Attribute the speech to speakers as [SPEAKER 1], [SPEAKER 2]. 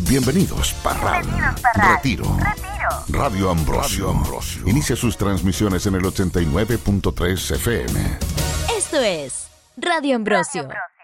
[SPEAKER 1] Bienvenidos, Parral. Retiro. Radio Ambrosio. Inicia sus transmisiones en el 89.3 FM.
[SPEAKER 2] Esto es Radio Ambrosio.